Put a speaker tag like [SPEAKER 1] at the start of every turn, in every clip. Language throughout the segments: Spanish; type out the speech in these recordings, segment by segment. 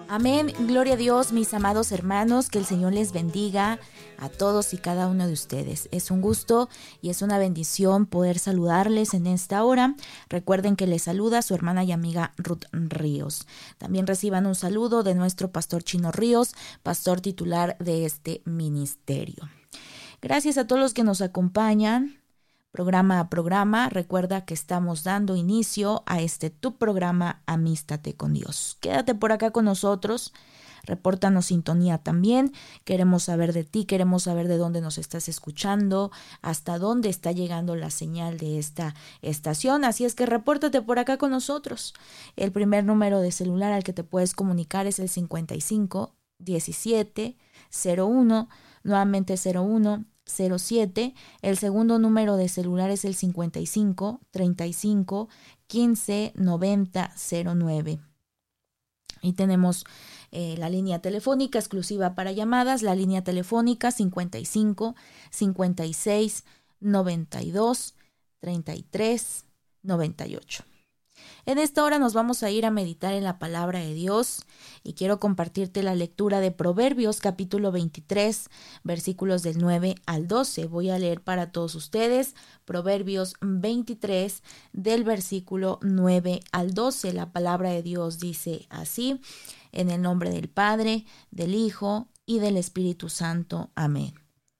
[SPEAKER 1] Amén, gloria a Dios, mis amados hermanos, que el Señor les bendiga a todos y cada uno de ustedes. Es un gusto y es una bendición poder saludarles en esta hora. Recuerden que les saluda su hermana y amiga Ruth Ríos. También reciban un saludo de nuestro pastor Chino Ríos, pastor titular de este ministerio. Gracias a todos los que nos acompañan programa a programa. Recuerda que estamos dando inicio a tu programa Amístate con Dios. Quédate por acá con nosotros, repórtanos sintonía también. Queremos saber de ti, queremos saber de dónde nos estás escuchando, hasta dónde está llegando la señal de esta estación. Así es que repórtate por acá con nosotros. El primer número de celular al que te puedes comunicar es el 55 17 01, nuevamente 01 07. El segundo número de celular es el 55 35 15 90 09. Y tenemos la línea telefónica exclusiva para llamadas, la línea telefónica 55 56 92 33 98. En esta hora nos vamos a ir a meditar en la palabra de Dios y quiero compartirte la lectura de Proverbios capítulo 23, versículos del 9 al 12. Voy a leer para todos ustedes Proverbios 23 del versículo 9 al 12. La palabra de Dios dice así: en el nombre del Padre, del Hijo y del Espíritu Santo. Amén.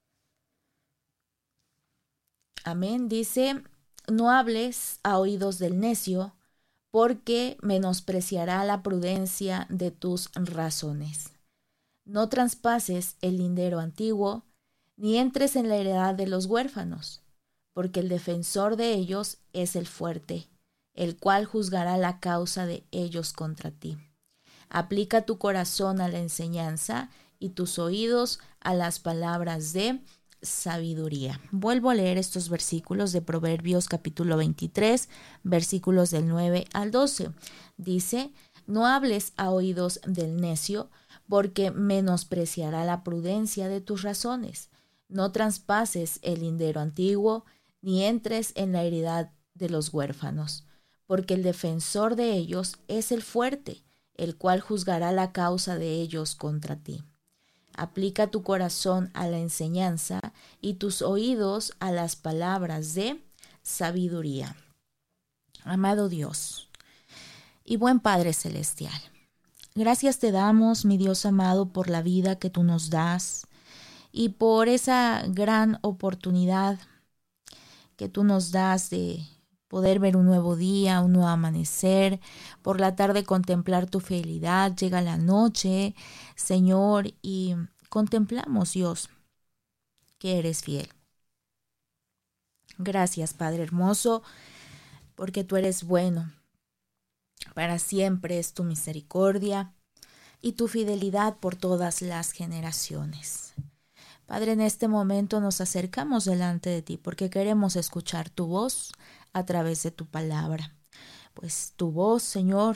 [SPEAKER 1] Amén. Dice: no hables a oídos del necio, porque menospreciará la prudencia de tus razones. No traspases el lindero antiguo, ni entres en la heredad de los huérfanos, porque el defensor de ellos es el fuerte, el cual juzgará la causa de ellos contra ti. Aplica tu corazón a la enseñanza y tus oídos a las palabras de sabiduría. Vuelvo a leer estos versículos de Proverbios capítulo 23, versículos del 9 al 12. Dice: no hables a oídos del necio, porque menospreciará la prudencia de tus razones. No traspases el lindero antiguo, ni entres en la heredad de los huérfanos, porque el defensor de ellos es el fuerte, el cual juzgará la causa de ellos contra ti. Aplica tu corazón a la enseñanza y tus oídos a las palabras de sabiduría. Amado Dios y buen Padre Celestial, gracias te damos, mi Dios amado, por la vida que tú nos das y por esa gran oportunidad que tú nos das de poder ver un nuevo día, un nuevo amanecer, por la tarde contemplar tu fidelidad. Llega la noche, Señor, y contemplamos, Dios, que eres fiel. Gracias, Padre hermoso, porque tú eres bueno. Para siempre es tu misericordia y tu fidelidad por todas las generaciones. Padre, en este momento nos acercamos delante de ti porque queremos escuchar tu voz a través de tu palabra. Pues tu voz, Señor,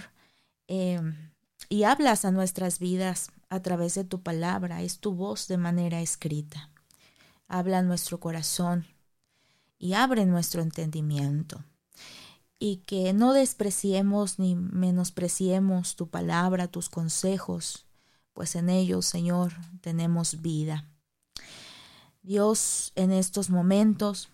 [SPEAKER 1] y hablas a nuestras vidas a través de tu palabra. Es tu voz de manera escrita. Habla a nuestro corazón y abre nuestro entendimiento. Y que no despreciemos ni menospreciemos tu palabra, tus consejos, pues en ellos, Señor, tenemos vida. Dios, en estos momentos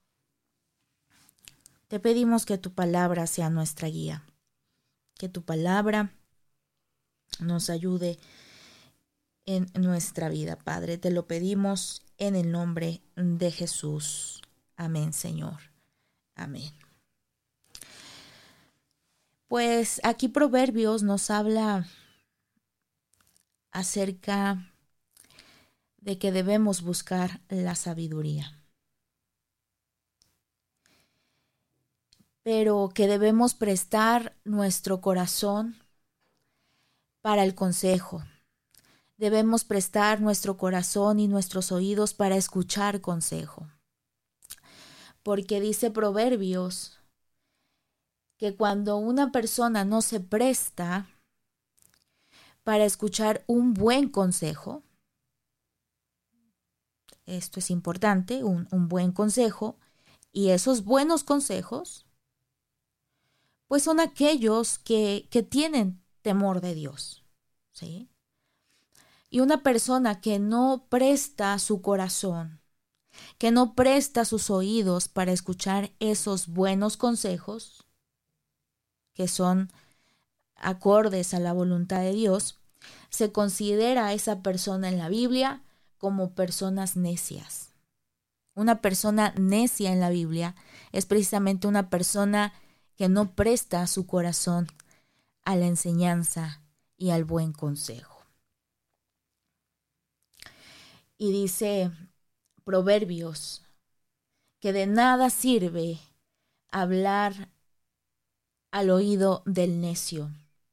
[SPEAKER 1] te pedimos que tu palabra sea nuestra guía, que tu palabra nos ayude en nuestra vida, Padre. Te lo pedimos en el nombre de Jesús. Amén, Señor. Amén. Pues aquí Proverbios nos habla acerca de que debemos buscar la sabiduría, pero que debemos prestar nuestro corazón para el consejo. Debemos prestar nuestro corazón y nuestros oídos para escuchar consejo. Porque dice Proverbios que cuando una persona no se presta para escuchar un buen consejo, esto es importante, un buen consejo, y esos buenos consejos, pues son aquellos que tienen temor de Dios. ¿sí? Y una persona que no presta su corazón, que no presta sus oídos para escuchar esos buenos consejos, que son acordes a la voluntad de Dios, se considera a esa persona en la Biblia como personas necias. Una persona necia en la Biblia es precisamente una persona que no presta su corazón a la enseñanza y al buen consejo. Y dice Proverbios que de nada sirve hablar al oído del necio,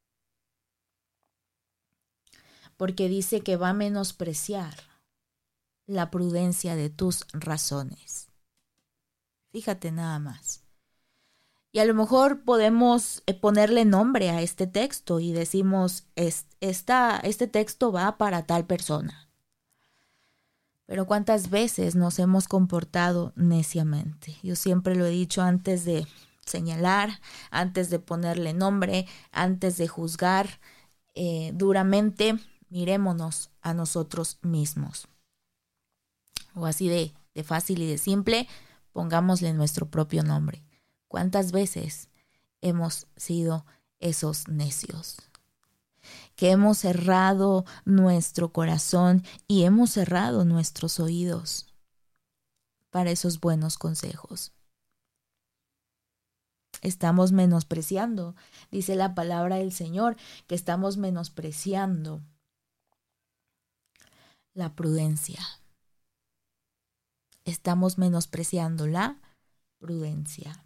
[SPEAKER 1] porque dice que va a menospreciar la prudencia de tus razones. Fíjate nada más. Y a lo mejor podemos ponerle nombre a este texto y decimos, este texto va para tal persona. Pero ¿cuántas veces nos hemos comportado neciamente? Yo siempre lo he dicho, antes de señalar, antes de ponerle nombre, antes de juzgar duramente, mirémonos a nosotros mismos. O así de fácil y de simple, pongámosle nuestro propio nombre. ¿Cuántas veces hemos sido esos necios? Que hemos cerrado nuestro corazón y hemos cerrado nuestros oídos para esos buenos consejos. Estamos menospreciando, dice la palabra del Señor, que estamos menospreciando la prudencia. Estamos menospreciando la prudencia.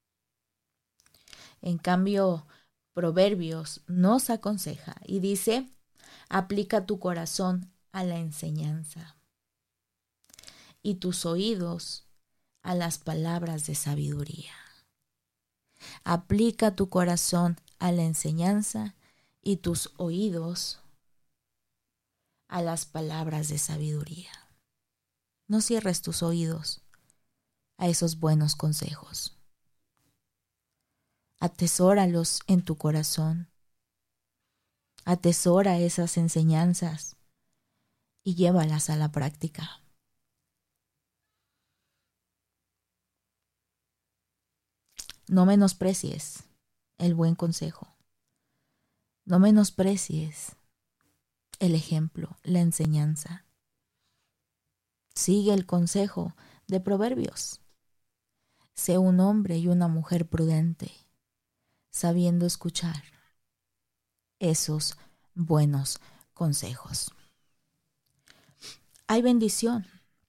[SPEAKER 1] En cambio, Proverbios nos aconseja y dice, aplica tu corazón a la enseñanza y tus oídos a las palabras de sabiduría. Aplica tu corazón a la enseñanza y tus oídos a las palabras de sabiduría. No cierres tus oídos a esos buenos consejos. Atesóralos en tu corazón. Atesora esas enseñanzas y llévalas a la práctica. No menosprecies el buen consejo. No menosprecies el ejemplo, la enseñanza. Sigue el consejo de Proverbios. Sé un hombre y una mujer prudente, sabiendo escuchar esos buenos consejos. Hay bendición,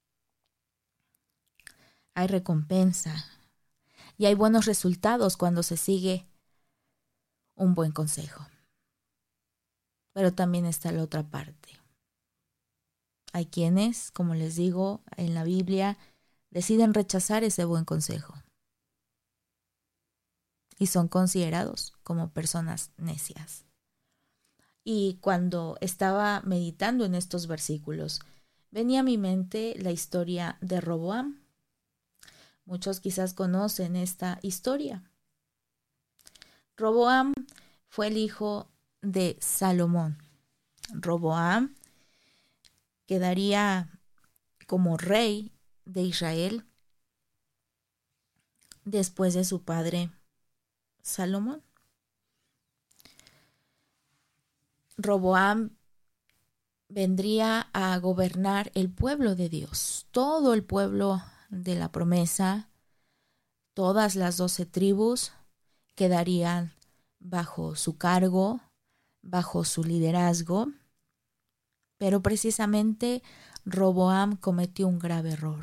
[SPEAKER 1] hay recompensa y hay buenos resultados cuando se sigue un buen consejo. Pero también está la otra parte. Hay quienes, como les digo, en la Biblia deciden rechazar ese buen consejo y son considerados como personas necias. Y cuando estaba meditando en estos versículos, venía a mi mente la historia de Roboam. Muchos quizás conocen esta historia. Roboam fue el hijo de Salomón. Roboam quedaría como rey de Israel después de su padre Salomón. Roboam vendría a gobernar el pueblo de Dios, todo el pueblo de la promesa, todas las 12 tribus quedarían bajo su cargo, bajo su liderazgo, pero precisamente Roboam cometió un grave error.